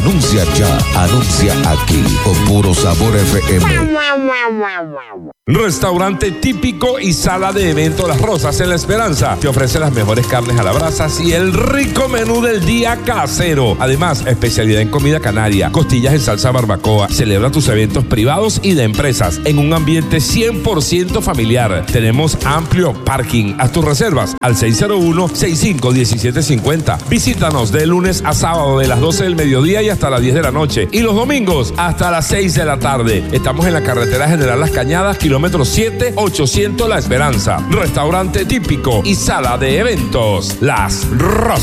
Anuncia ya, anuncia aquí, con Puro Sabor FM. Restaurante típico y sala de eventos Las Rosas en La Esperanza te ofrece las mejores carnes a la brasa y el rico menú del día casero. Además, especialidad en comida canaria, costillas en salsa barbacoa. Celebra tus eventos privados y de empresas en un ambiente 100% familiar. Tenemos amplio parking. Haz tus reservas al 601-651750. Visítanos de lunes a sábado de las 12 del mediodía y hasta las 10 de la noche. Y los domingos hasta las 6 de la tarde. Estamos en la carretera General Las Cañadas, kilómetro 7-800 La Esperanza. Restaurante típico y sala de eventos Las Rosas.